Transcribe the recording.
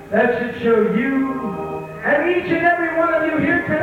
that should show you and each and every one of you here tonight